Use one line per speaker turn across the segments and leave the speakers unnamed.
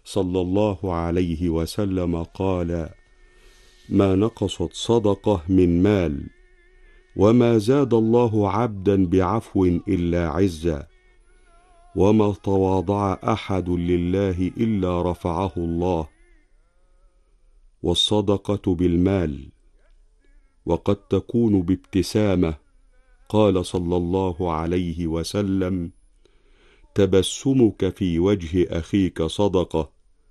صلى الله عليه وسلم قال: ما نقصت صدقة من مال، وما زاد الله عبدا بعفو إلا عزا، وما تواضع أحد لله إلا رفعه الله. والصدقة بالمال، وقد تكون بابتسامة. قال صلى الله عليه وسلم: تبسمك في وجه أخيك صدقة.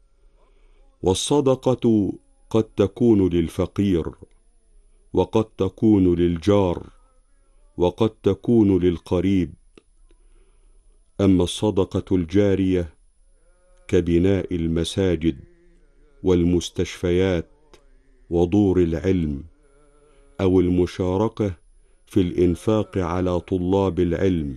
والصدقة قد تكون للفقير، وقد تكون للجار، وقد تكون للقريب. أما الصدقة الجارية كبناء المساجد والمستشفيات ودور العلم، أو المشاركة في الإنفاق على طلاب العلم.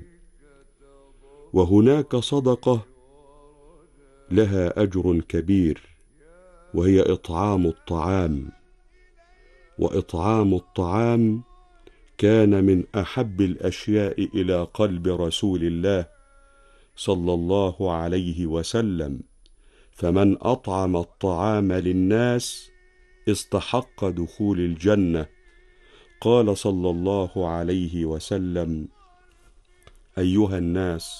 وهناك صدقة لها أجر كبير، وهي إطعام الطعام. وإطعام الطعام كان من أحب الأشياء إلى قلب رسول الله صلى الله عليه وسلم، فمن أطعم الطعام للناس استحق دخول الجنة. قال صلى الله عليه وسلم: أيها الناس،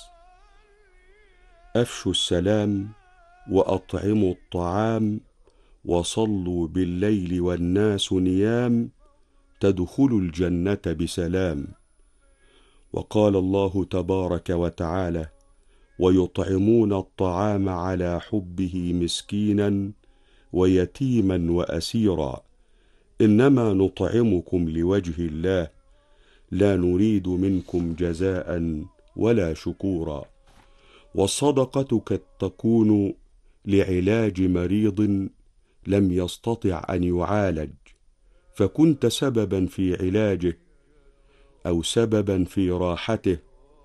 أفشوا السلام، وأطعموا الطعام، وصلوا بالليل والناس نيام، تدخلوا الجنة بسلام. وقال الله تبارك وتعالى: ويطعمون الطعام على حبه مسكينا ويتيما وأسيرا، إنما نطعمكم لوجه الله، لا نريد منكم جزاء ولا شكورا. والصدقة قد تكون لعلاج مريض لم يستطع أن يعالج، فكنت سببا في علاجه أو سببا في راحته.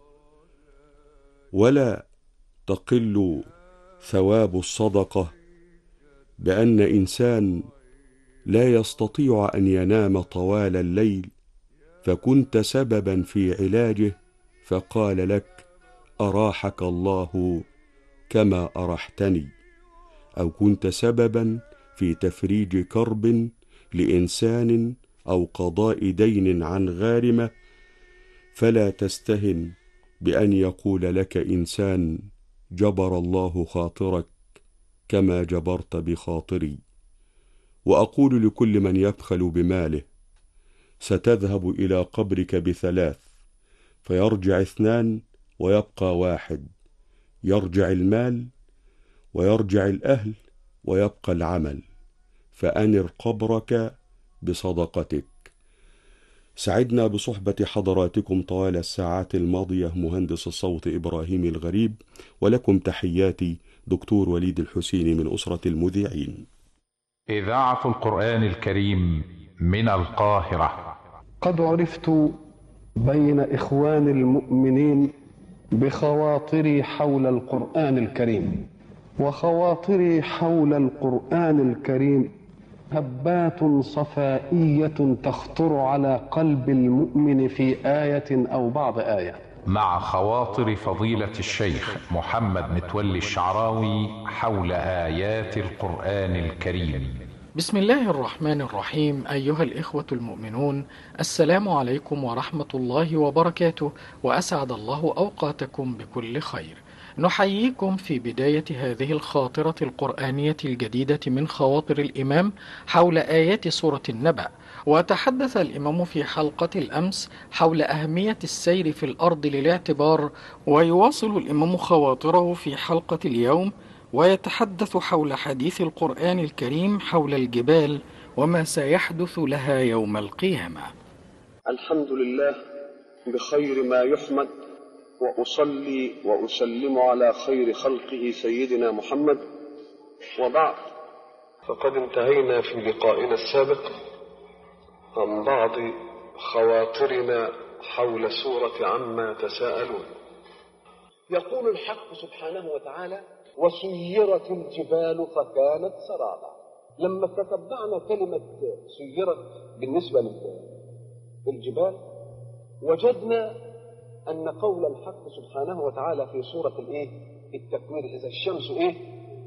ولا تقل ثواب الصدقة بأن إنسان لا يستطيع أن ينام طوال الليل، فكنت سببا في علاجه، فقال لك: أراحك الله كما أرحتني. أو كنت سببا في تفريج كرب لإنسان أو قضاء دين عن غارمة، فلا تستهن بأن يقول لك إنسان: جبر الله خاطرك كما جبرت بخاطري. وأقول لكل من يبخل بماله: ستذهب إلى قبرك ب3، فيرجع 2 ويبقى 1. يرجع المال ويرجع الأهل ويبقى العمل، فأنر قبرك بصدقتك. سعدنا بصحبة حضراتكم طوال الساعات الماضية مهندس الصوت إبراهيم الغريب، ولكم تحياتي دكتور وليد الحسيني من أسرة المذيعين.
إذاعة القرآن الكريم من القاهرة.
قد عرفت بين إخوان المؤمنين بخواطري حول القرآن الكريم، وخواطري حول القرآن الكريم هبات صفائية تخطر على قلب المؤمن في آية أو بعض آية.
مع خواطر فضيلة الشيخ محمد متولي الشعراوي حول آيات القرآن الكريم.
بسم الله الرحمن الرحيم. أيها الإخوة المؤمنون، السلام عليكم ورحمة الله وبركاته، وأسعد الله أوقاتكم بكل خير. نحييكم في بداية هذه الخاطرة القرآنية الجديدة من خواطر الإمام حول آيات سورة النبأ. وتحدث الإمام في حلقة الأمس حول أهمية السير في الأرض للاعتبار، ويواصل الإمام خواطره في حلقة اليوم ويتحدث حول حديث القرآن الكريم حول الجبال وما سيحدث لها يوم القيامة.
الحمد لله بخير ما يحمد، وأصلي وأسلم على خير خلقه سيدنا محمد، وبعد، فقد انتهينا في لقائنا السابق عن بعض خواطرنا حول سورة عما تساءلون. يقول الحق سبحانه وتعالى: وسيرت الجبال فكانت سرابا. لما تتبعنا كلمة سيرت بالنسبة للجبال، وجدنا أن قول الحق سبحانه وتعالى في سورة التكوير: إذا الشمس